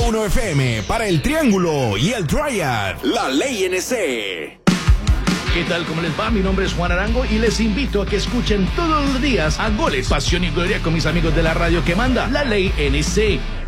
91 FM para el Triángulo y el Triad. La Ley NC. ¿Qué tal? ¿Cómo les va? Mi nombre es Juan Arango y les invito a que escuchen todos los días a Goles, Pasión y Gloria con mis amigos de la radio que manda, La Ley NC.